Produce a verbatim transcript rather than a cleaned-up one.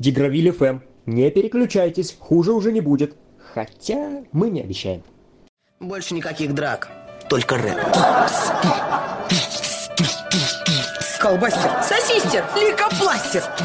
Дигравиль эф эм. Не переключайтесь, хуже уже не будет. Хотя мы не обещаем. Больше никаких драк, только рэп. Колбастер, сосистер, лейкопластер.